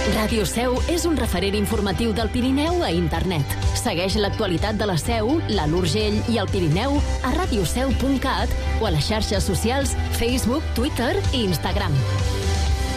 Ràdio Seu és un referent informatiu del Pirineu a internet. Segueix l'actualitat de la Seu, l'Alt Urgell i el Pirineu a radioseu.cat o a les xarxes socials Facebook, Twitter i Instagram.